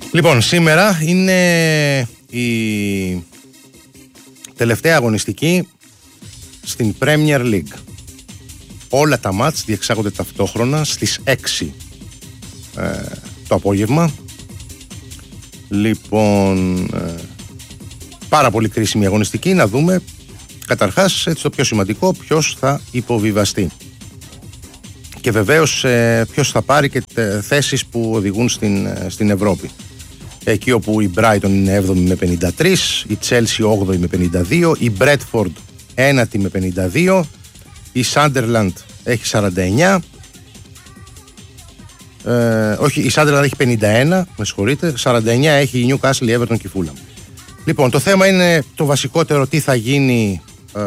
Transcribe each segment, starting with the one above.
Λοιπόν, σήμερα είναι η τελευταία αγωνιστική στην Premier League. Όλα τα μάτς διεξάγονται ταυτόχρονα στις 6 το απόγευμα. Λοιπόν, πάρα πολύ κρίσιμη αγωνιστική. Να δούμε καταρχάς, έτσι, το πιο σημαντικό, ποιος θα υποβιβαστεί. Και βεβαίως ποιος θα πάρει και θέσεις που οδηγούν στην Ευρώπη. Εκεί όπου η Brighton είναι 7η με 53, η Chelsea 8η με 52, η Bradford 9η με 52, η Sunderland έχει 49, όχι, η Sunderland έχει 51, με συγχωρείτε, 49 έχει η Newcastle, η Everton και η Fulham. Λοιπόν, το θέμα είναι το βασικότερο, τι θα γίνει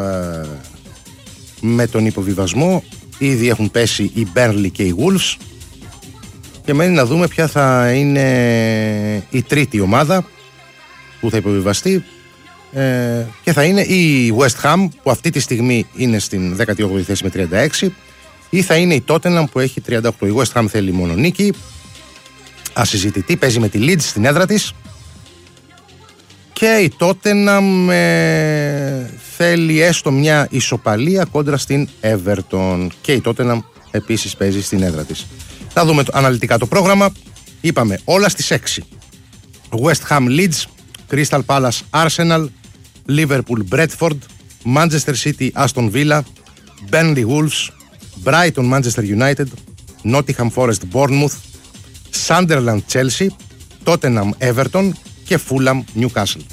με τον υποβιβασμό. Ήδη έχουν πέσει η Burnley και οι Wolves και μένει να δούμε ποια θα είναι η τρίτη ομάδα που θα υποβιβαστεί, και θα είναι η West Ham που αυτή τη στιγμή είναι στην 18η θέση με 36, ή θα είναι η Tottenham που έχει 38. Η West Ham θέλει μόνο νίκη, ασυζητητή, παίζει με τη Leeds στην έδρα της, και η Tottenham θέλει έστω μια ισοπαλία κόντρα στην Everton, και η Tottenham επίσης παίζει στην έδρα της. Θα δούμε αναλυτικά το πρόγραμμα. Είπαμε όλα στις 6. West Ham Leeds, Crystal Palace Arsenal, Liverpool Bradford, Manchester City Aston Villa, Burnley Wolves, Brighton Manchester United, Nottingham Forest Bournemouth, Sunderland Chelsea, Tottenham Everton και Fulham Newcastle.